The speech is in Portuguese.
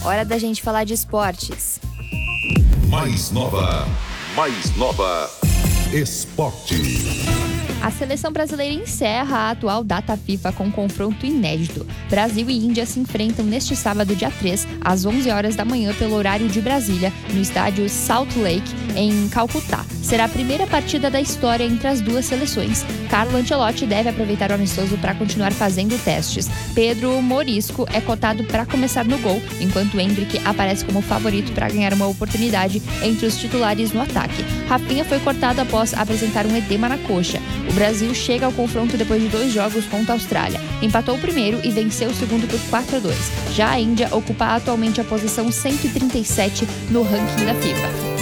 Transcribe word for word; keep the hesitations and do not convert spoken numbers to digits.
Hora da gente falar de esportes. Mais nova, mais nova, esporte. A seleção brasileira encerra a atual data FIFA com um confronto inédito. Brasil e Índia se enfrentam neste sábado, dia três, às onze horas da manhã, pelo horário de Brasília, no estádio Salt Lake, em Calcutá. Será a primeira partida da história entre as duas seleções. Carlo Ancelotti deve aproveitar o amistoso para continuar fazendo testes. Pedro Morisco é cotado para começar no gol, enquanto Endrick aparece como favorito para ganhar uma oportunidade entre os titulares no ataque. Rafinha foi cortado após apresentar um edema na coxa. O Brasil chega ao confronto depois de dois jogos contra a Austrália. Empatou o primeiro e venceu o segundo por quatro a dois. Já a Índia ocupa atualmente a posição cento e trinta e sete no ranking da FIFA.